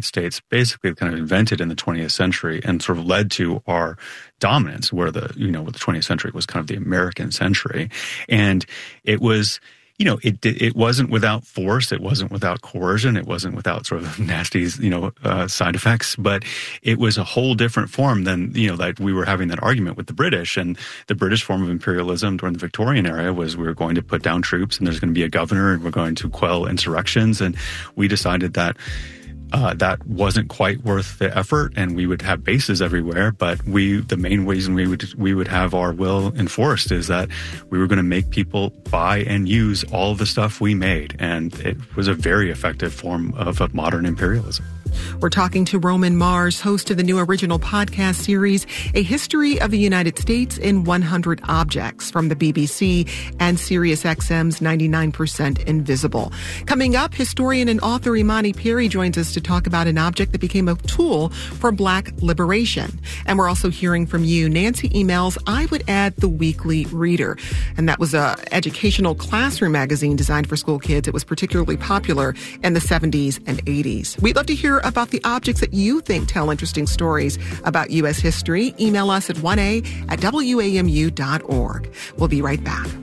United States basically kind of invented in the 20th century and sort of led to our dominance, where the 20th century was kind of the American century. And it was, it wasn't without force. It wasn't without coercion. It wasn't without sort of nasty, side effects. But it was a whole different form than, like we were having that argument with the British. And the British form of imperialism during the Victorian era was we were going to put down troops and there's going to be a governor and we're going to quell insurrections. And we decided that that wasn't quite worth the effort, and we would have bases everywhere. But the main reason we would have our will enforced is that we were going to make people buy and use all the stuff we made, and it was a very effective form of modern imperialism. We're talking to Roman Mars, host of the new original podcast series, A History of the United States in 100 Objects, from the BBC and SiriusXM's 99% Invisible. Coming up, historian and author Imani Perry joins us to talk about an object that became a tool for Black liberation. And we're also hearing from you. Nancy emails, I would add The Weekly Reader. And that was an educational classroom magazine designed for school kids. It was particularly popular in the 70s and 80s. We'd love to hear about the objects that you think tell interesting stories about U.S. history. Email us at 1a@wamu.org. We'll be right back.